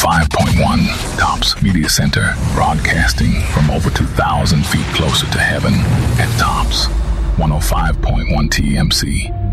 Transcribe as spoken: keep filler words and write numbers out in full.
five point one Tops Media Center, broadcasting from over two thousand feet closer to heaven at Tops one oh five point one T M C.